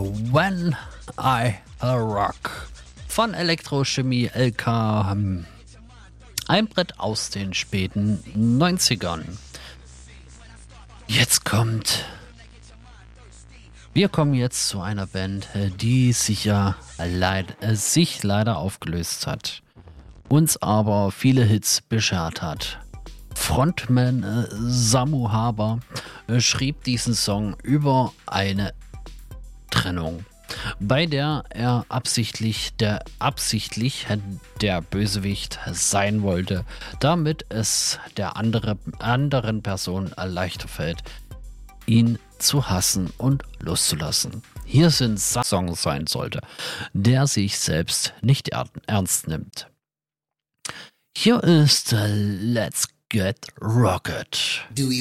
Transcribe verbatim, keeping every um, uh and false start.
When I Rock von Elektrochemie L K. Ein Brett aus den späten neunzigern. Jetzt kommt... Wir kommen jetzt zu einer Band, die sich ja leid, äh, sich leider aufgelöst hat, uns aber viele Hits beschert hat. Frontman äh, Samu Haber äh, schrieb diesen Song über eine Trennung, bei der er absichtlich der absichtlich der Bösewicht sein wollte, damit es der andere, anderen Person leichter fällt, ihn zu hassen und loszulassen. Hier sind ein Song sein sollte, der sich selbst nicht er- ernst nimmt. Hier ist uh, Let's Get Rocket. Do we